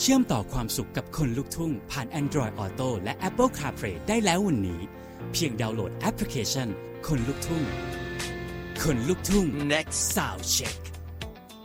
เชื่อมต่อความสุขกับคนลุกทุ่งผ่าน Android Auto และ Apple CarPlay ได้แล้ววันนี้เพียงดาวน์โหลดแอปพลิเคชันคนลุกทุ่ง คนลุกทุ่ง Next Sound Check